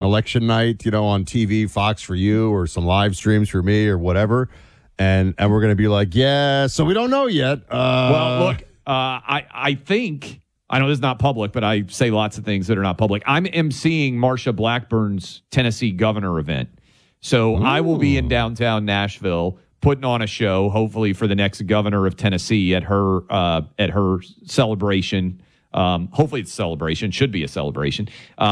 election night, on TV, Fox for you, or some live streams for me, or whatever. And we're going to be like, yeah, so we don't know yet. Well, look, I think, I know this is not public, but I say lots of things that are not public. I'm emceeing Marsha Blackburn's Tennessee governor event. So I will be in downtown Nashville putting on a show, hopefully for the next governor of Tennessee at her celebration. Hopefully it's a celebration, should be a celebration.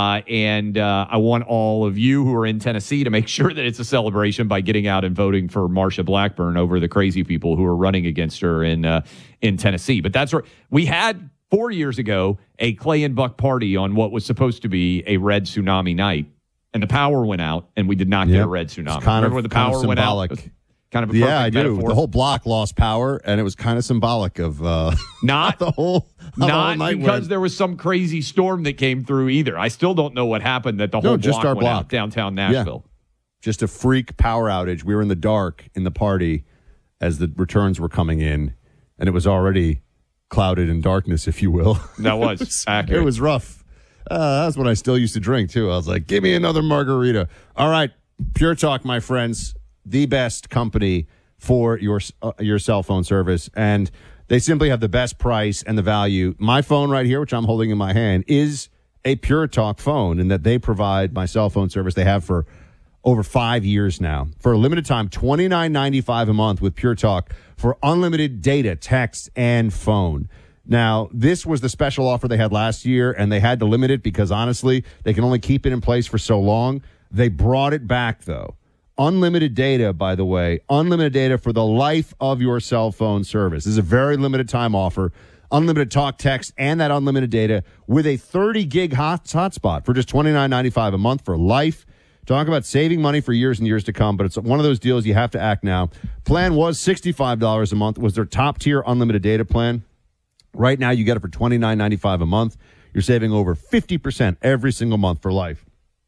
And I want all of you who are in Tennessee to make sure that it's a celebration by getting out and voting for Marsha Blackburn over the crazy people who are running against her in Tennessee. But that's right. We had 4 years ago a Clay and Buck party on what was supposed to be a red tsunami night, and the power went out, and we did not get a red tsunami. Remember when the power went out? Kind of a yeah, I do. metaphor. The whole block lost power, and it was kind of symbolic of not the whole because there was some crazy storm that came through either. I still don't know what happened that the whole just block our went out downtown Nashville. Yeah. Just a freak power outage. We were in the dark in the party as the returns were coming in, and it was already clouded in darkness, if you will. That was accurate. It was rough. That's when I still used to drink, too. I was like, give me another margarita. All right, Pure Talk, my friends. The best company for your cell phone service, and they simply have the best price and the value. My phone right here, which I'm holding in my hand, is a Pure Talk phone, in that they provide my cell phone service. They have for over 5 years now. For a limited time, $29.95 a month with Pure Talk for unlimited data, text, and phone. Now, this was the special offer they had last year, and they had to limit it because, honestly, they can only keep it in place for so long. They brought it back, though. Unlimited data, by the way, unlimited data for the life of your cell phone service. This is a very limited time offer. Unlimited talk, text, and that unlimited data with a 30-gig hotspot for just $29.95 a month for life. Talk about saving money for years and years to come, but it's one of those deals you have to act now. Plan was $65 a month, was their top-tier unlimited data plan. Right now, you get it for $29.95 a month. You're saving over 50% every single month for life.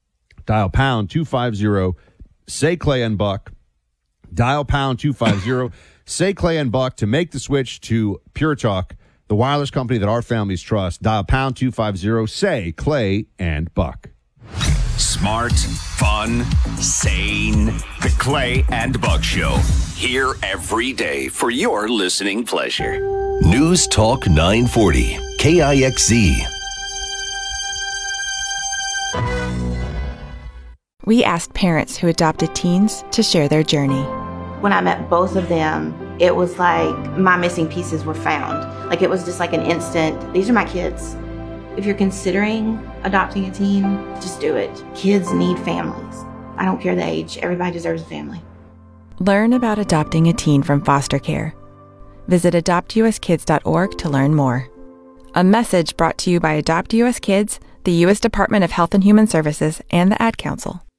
Dial pound 250. Say Clay and Buck. Dial pound 250. Say Clay and Buck to make the switch to Pure Talk, the wireless company that our families trust. Dial pound 250. Say Clay and Buck. Smart, fun, sane. The Clay and Buck Show. Here every day for your listening pleasure. News Talk 940. KIXZ. We asked parents who adopted teens to share their journey. When I met both of them, it was like my missing pieces were found. Like it was just like an instant, these are my kids. If you're considering adopting a teen, just do it. Kids need families. I don't care the age. Everybody deserves a family. Learn about adopting a teen from foster care. Visit adoptuskids.org to learn more. A message brought to you by Adopt US Kids, the U.S. Department of Health and Human Services, and the Ad Council.